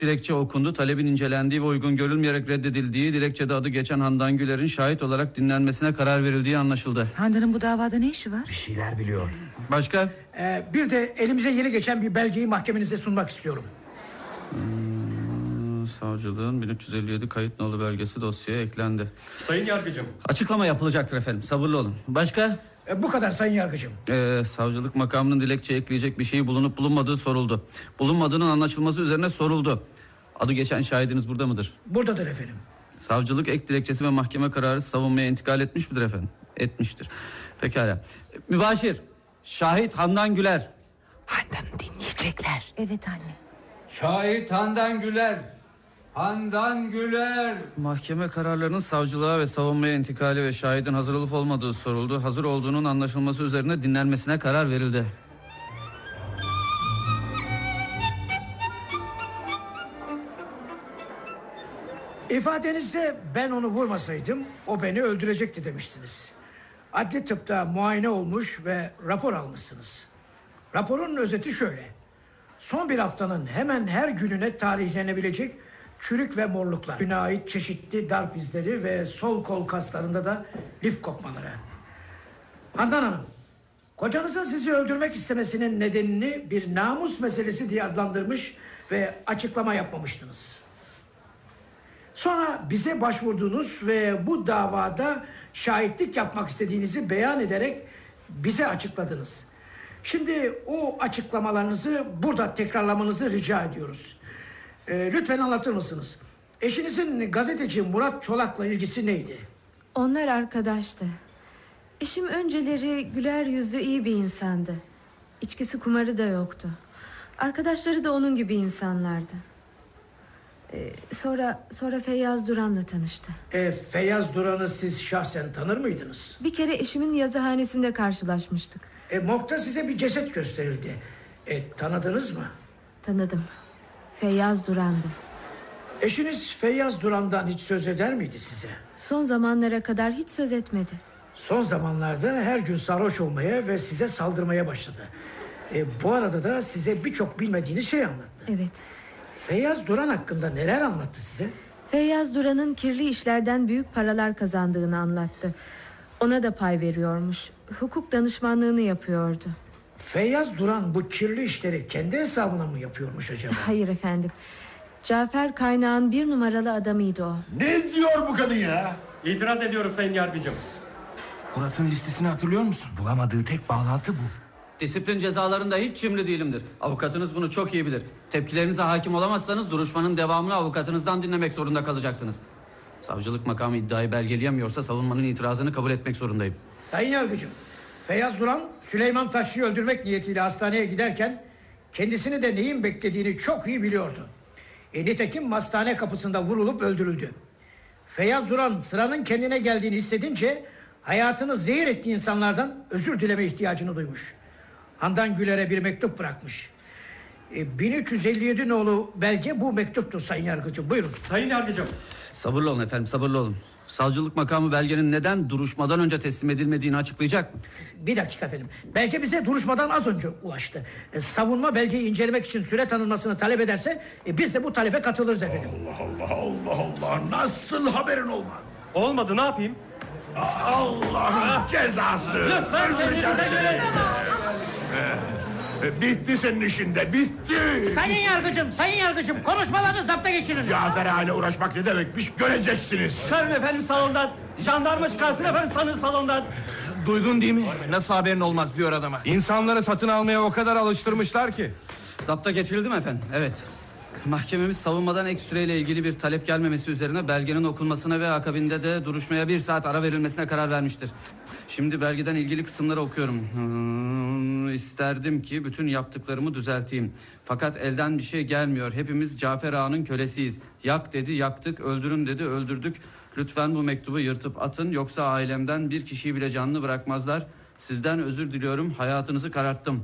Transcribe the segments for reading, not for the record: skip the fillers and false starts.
Dilekçe okundu. Talebin incelendiği ve uygun görülmeyerek reddedildiği, dilekçede adı geçen Handan Güler'in şahit olarak dinlenmesine karar verildiği anlaşıldı. Handan'ın bu davada ne işi var? Bir şeyler biliyor. Başka? Bir de elimize yeni geçen bir belgeyi mahkemenize sunmak istiyorum. Savcılığın 1357 kayıt nolu belgesi dosyaya eklendi. Sayın Yargıcım. Açıklama yapılacaktır efendim. Sabırlı olun. Başka? Bu kadar Sayın Yargıcım. Savcılık makamının dilekçeye ekleyecek bir şeyi bulunup bulunmadığı soruldu. Bulunmadığının anlaşılması üzerine soruldu. Adı geçen şahidiniz burada mıdır? Buradadır efendim. Savcılık ek dilekçesi ve mahkeme kararı savunmaya intikal etmiş midir efendim? Etmiştir. Pekala. Mübaşir, şahit Handan Güler. Handan'ı dinleyecekler. Evet anne. Şahit Handan Güler. Handan Güler. Mahkeme kararlarının savcılığa ve savunmaya intikali ve şahidin hazır olup olmadığı soruldu. Hazır olduğunun anlaşılması üzerine dinlenmesine karar verildi. İfadenizde ben onu vurmasaydım o beni öldürecekti demiştiniz. Adli tıpta muayene olmuş ve rapor almışsınız. Raporun özeti şöyle. Son bir haftanın hemen her gününe tarihlenebilecek çürük ve morluklar. Güne ait çeşitli darp izleri ve sol kol kaslarında da lif kopmaları. Handan Hanım, kocanızın sizi öldürmek istemesinin nedenini bir namus meselesi diye adlandırmış ve açıklama yapmamıştınız. Sonra bize başvurdunuz ve bu davada şahitlik yapmak istediğinizi beyan ederek bize açıkladınız. Şimdi o açıklamalarınızı burada tekrarlamanızı rica ediyoruz. Lütfen anlatır mısınız? Eşinizin gazeteci Murat Çolak'la ilgisi neydi? Onlar arkadaştı. Eşim önceleri güler yüzlü iyi bir insandı. İçkisi kumarı da yoktu. Arkadaşları da onun gibi insanlardı. Sonra Feyyaz Duran'la tanıştı. Feyyaz Duran'ı siz şahsen tanır mıydınız? Bir kere eşimin yazıhanesinde karşılaşmıştık. Morg'da size bir ceset gösterildi. Tanıdınız mı? Tanıdım. Feyyaz Duran'dı. Eşiniz Feyyaz Duran'dan hiç söz eder miydi size? Son zamanlara kadar hiç söz etmedi. Son zamanlarda her gün sarhoş olmaya ve size saldırmaya başladı. Bu arada da size birçok bilmediğiniz şey anlattı. Evet. Feyyaz Duran hakkında neler anlattı size? Feyyaz Duran'ın kirli işlerden büyük paralar kazandığını anlattı. Ona da pay veriyormuş. Hukuk danışmanlığını yapıyordu. Feyyaz Duran bu kirli işleri kendi hesabına mı yapıyormuş acaba? Hayır efendim. Cafer Kaynağ'ın 1 numaralı adamıydı o. Ne diyor bu kadın ya? İtiraz ediyoruz Sayın Yargıcım. Murat'ın listesini hatırlıyor musun? Bulamadığı tek bağlantı bu. Disiplin cezalarında hiç cimri değilimdir. Avukatınız bunu çok iyi bilir. Tepkilerinize hakim olamazsanız duruşmanın devamını avukatınızdan dinlemek zorunda kalacaksınız. Savcılık makamı iddiayı belgeleyemiyorsa savunmanın itirazını kabul etmek zorundayım. Sayın Yargıcım, Feyyaz Duran Süleyman Taşçı'yı öldürmek niyetiyle hastaneye giderken kendisini de neyin beklediğini çok iyi biliyordu. Nitekim hastane kapısında vurulup öldürüldü. Feyyaz Duran sıranın kendine geldiğini hissedince hayatını zehir ettiği insanlardan özür dileme ihtiyacını duymuş. Handan Güler'e bir mektup bırakmış. 1357 nolu belge bu mektuptur Sayın Yargıcım. Buyurun. Sayın Yargıcım. Sabırlı olun efendim, sabırlı olun. Savcılık makamı belgenin neden duruşmadan önce teslim edilmediğini açıklayacak mı? Bir dakika efendim. Belge bize duruşmadan az önce ulaştı. Savunma belgeyi incelemek için süre tanınmasını talep ederse biz de bu talebe katılırız efendim. Allah Allah Allah Allah. Nasıl haberin olmaz? Olmadı, ne yapayım? Allah'ın cezası. Lütfen kendinize gelin. Bitti senin işinde, bitti. Sayın Yargıcım konuşmalarını zapta geçirin. Cafer aile uğraşmak ne demekmiş göreceksiniz. Çıkarın efendim salondan. Jandarma çıkarsın efendim sanın salondan. Duydun değil mi? Nasıl haberin olmaz diyor adama. İnsanları satın almaya o kadar alıştırmışlar ki. Zapta geçirildi mi efendim? Evet. Mahkememiz savunmadan ek süreyle ilgili bir talep gelmemesi üzerine belgenin okunmasına ve akabinde de duruşmaya 1 saat ara verilmesine karar vermiştir. Şimdi belgeden ilgili kısımları okuyorum. İsterdim ki bütün yaptıklarımı düzelteyim. Fakat elden bir şey gelmiyor. Hepimiz Cafer Ağa'nın kölesiyiz. Yak dedi, yaktık. Öldürün dedi, öldürdük. Lütfen bu mektubu yırtıp atın. Yoksa ailemden bir kişiyi bile canlı bırakmazlar. Sizden özür diliyorum. Hayatınızı kararttım.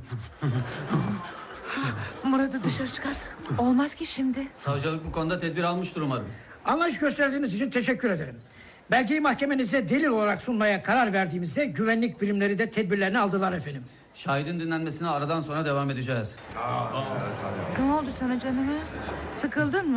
Murat'ı dışarı çıkarsak olmaz ki şimdi. Savcılık bu konuda tedbir almıştır umarım. Anlayış gösterdiğiniz için teşekkür ederim. Belgeyi mahkemenize delil olarak sunmaya karar verdiğimizde güvenlik birimleri de tedbirlerini aldılar efendim. Şahidin dinlenmesine aradan sonra devam edeceğiz. Ne oldu sana canım? Sıkıldın mı?